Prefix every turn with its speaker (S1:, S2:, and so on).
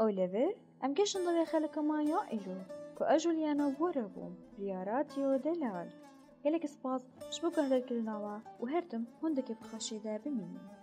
S1: أوليفر أم جيشن ضوي خلق ما يائلو كو أجوليانا بوربوم رياراتيو دلال يلك سباس شبكن رجلناوا وهرتم هندك بخشي دا بميني